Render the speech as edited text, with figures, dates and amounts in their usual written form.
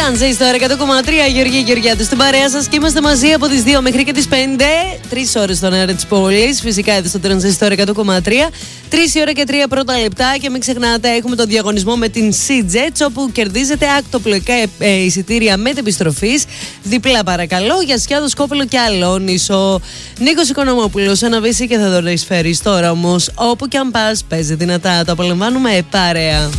Τρανζίστορ 100,3 Γεωργία Γεωργιάδου στην παρέα σας και είμαστε μαζί από τις 2 μέχρι και τις 5. 3 ώρες στον αέρα της πόλης. Φυσικά εδώ στο Τρανζίστορ 100,3. 3 η ώρα και 3 πρώτα λεπτά. Και μην ξεχνάτε, έχουμε τον διαγωνισμό με την Sea-Jets όπου κερδίζετε ακτοπλοϊκά εισιτήρια μετεπιστροφής. Διπλά παρακαλώ για Σκιάδο, Σκόπελο και Αλόνισο. Νίκος Οικονομόπουλος, Αναβίση και Θοδωρής Φέρης. Τώρα όμως, όπου και αν πας, παίζει δυνατά. Το απολαμβάνουμε παρέα.